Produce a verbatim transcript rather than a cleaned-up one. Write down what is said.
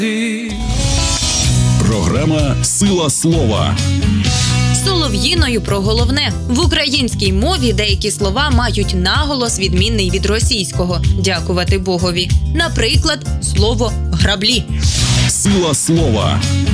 Програма «Сила слова». Солов'їною про головне. В українській мові деякі слова мають наголос відмінний від російського. Дякувати Богові. Наприклад, слово «граблі». Сила слова.